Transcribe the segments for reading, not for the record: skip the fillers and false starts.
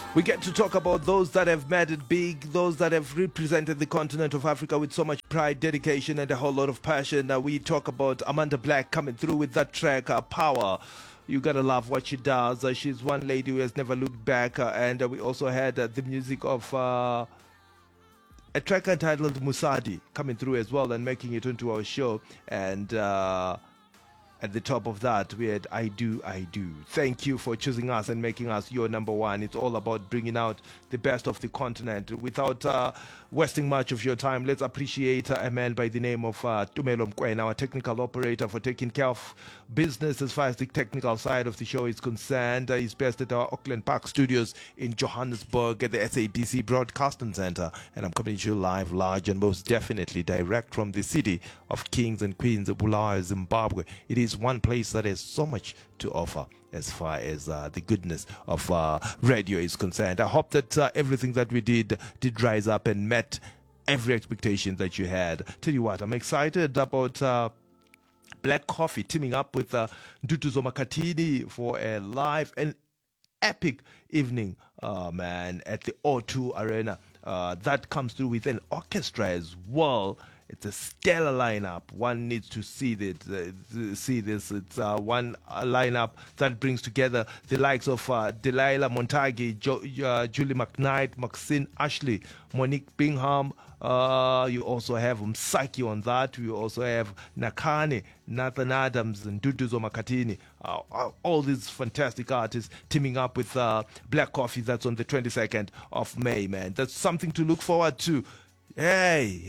We get to talk about those that have made it big, those that have represented the continent of Africa with so much pride, dedication, and a whole lot of passion. We talk about Amanda Black coming through with that track, Power. You gotta love what she does. She's one lady who has never looked back. And we also had the music of a track entitled Musadi coming through as well and making it into our show. And at the top of that, we had I Do, I Do. Thank you for choosing us and making us your number one. It's all about bringing out the best of the continent. Without wasting much of your time, let's appreciate a man by the name of Tumelo Mkwen, our technical operator, for taking care of business as far as the technical side of the show is concerned. He's based at our Auckland Park studios in Johannesburg at the SABC Broadcasting Center. And I'm coming to you live, large, and most definitely direct from the city of Kings and Queens of Bulawayo, Zimbabwe. It is one place that has so much to offer as far as the goodness of radio is concerned. I hope that everything that we did rise up and met every expectation that you had. Tell you what, I'm excited about Black Coffee teaming up with Nduduzo Makhathini for a live and epic evening, man, at the O2 Arena. That comes through with an orchestra as well. It's a stellar lineup. One needs to see this. It's one lineup that brings together the likes of Delilah Montagi, Julie McKnight, Maxine Ashley, Monique Bingham. You also have Msaki on that. You also have Nakane, Nathan Adams, and Nduduzo Makhathini. All these fantastic artists teaming up with Black Coffee. That's on the 22nd of May, man. That's something to look forward to. Hey,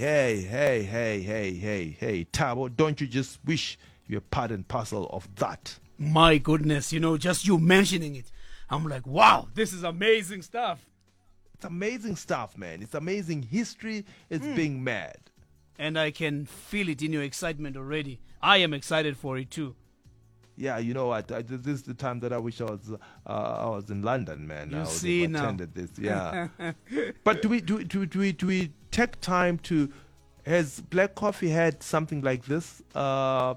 Tabo, don't you just wish you're part and parcel of that? My goodness, just you mentioning it, I'm like, wow, this is amazing stuff. It's amazing stuff, man. It's amazing history. It's being mad. And I can feel it in your excitement already. I am excited for it too. Yeah, you know what? This is the time that I wish I was in London, man. You see now. Attended this, yeah. But do we take time to? Has Black Coffee had something like this? Not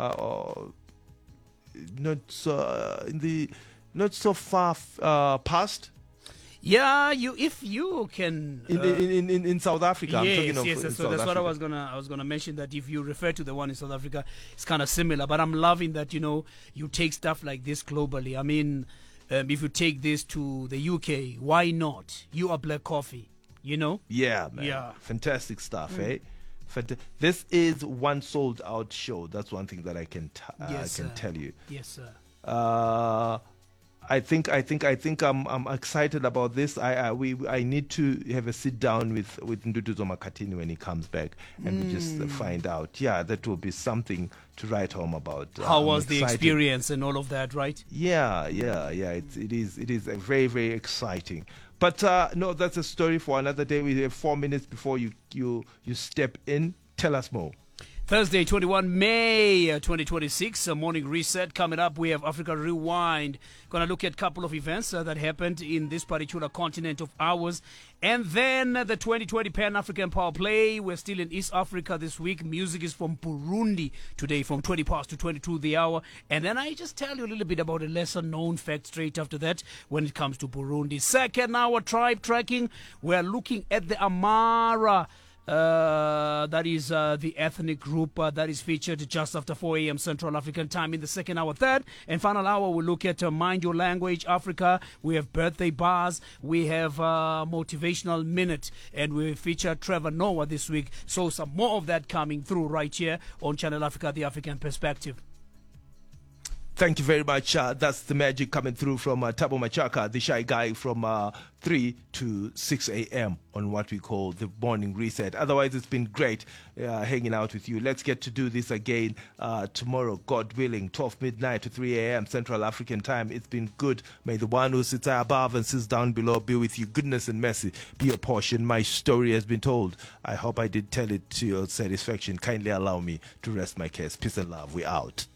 so far past. Yeah, if you can in South Africa. Yes. So that's Africa. What I was gonna mention, that if you refer to the one in South Africa, it's kind of similar. But I'm loving that you take stuff like this globally. I mean, if you take this to the UK, why not? You are Black Coffee, Yeah, man. Yeah, fantastic stuff, eh? This is one sold out show. That's one thing that I can tell you. Yes, sir. I think I'm excited about this. I need to have a sit down with Nduduzo Makhathini when he comes back and we just find out. Yeah, that will be something to write home about. How was the experience and all of that, right? Yeah. It is a very, very exciting. But no, that's a story for another day. We have 4 minutes before you step in. Tell us more. Thursday, 21 May 2026, a morning reset. Coming up, we have Africa Rewind. Going to look at a couple of events that happened in this particular continent of ours. And then the 2020 Pan-African Power Play. We're still in East Africa this week. Music is from Burundi today from 20 past to 22 the hour. And then I just tell you a little bit about a lesser-known fact straight after that when it comes to Burundi. Second hour tribe tracking. We're looking at the Amara. That is the ethnic group that is featured just after 4 a.m. Central African time in the second hour. Third and final hour, we'll look at Mind Your Language Africa. We have birthday bars. We have motivational minute. And we feature Trevor Noah this week. So some more of that coming through right here on Channel Africa, The African Perspective. Thank you very much. That's the magic coming through from Thabo Machaka, the shy guy, from 3 to 6 a.m. on what we call the morning reset. Otherwise, it's been great hanging out with you. Let's get to do this again tomorrow, God willing, 12 midnight to 3 a.m. Central African time. It's been good. May the one who sits above and sits down below be with you. Goodness and mercy be your portion. My story has been told. I hope I did tell it to your satisfaction. Kindly allow me to rest my case. Peace and love. We out.